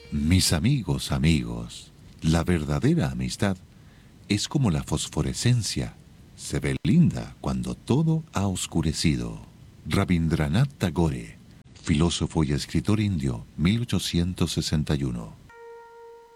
Mis amigos, amigos, la verdadera amistad es como la fosforescencia. Se ve linda cuando todo ha oscurecido. Rabindranath Tagore, filósofo y escritor indio, 1861.